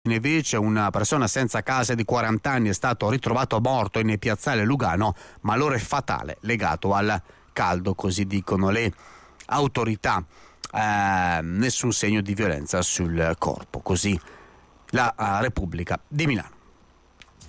Invece una persona senza casa di 40 anni è stato ritrovato morto in piazzale Lugano, malore fatale legato al caldo, così dicono le autorità. Nessun segno di violenza sul corpo, così la Repubblica di Milano.